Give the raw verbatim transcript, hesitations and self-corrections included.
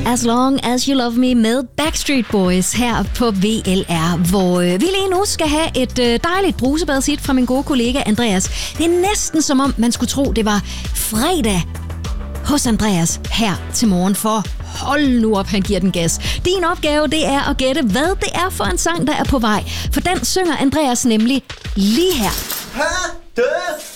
As Long As You Love Me med Backstreet Boys her på V L R, hvor øh, vi lige nu skal have et øh, dejligt brusebadet fra min gode kollega Andreas. Det er næsten som om, man skulle tro, det var fredag hos Andreas her til morgen, for hold nu op, han giver den gas. Din opgave, det er at gætte, hvad det er for en sang, der er på vej. For den synger Andreas nemlig lige her. Ha, det